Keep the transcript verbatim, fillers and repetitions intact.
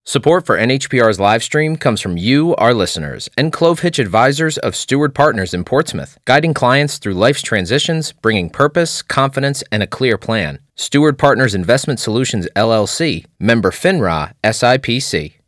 Support for N H P R's live stream comes from you, our listeners, and Clove Hitch Advisors of Steward Partners in Portsmouth, guiding clients through life's transitions, bringing purpose, confidence, and a clear plan. Steward Partners Investment Solutions, L L C, member FINRA, S I P C.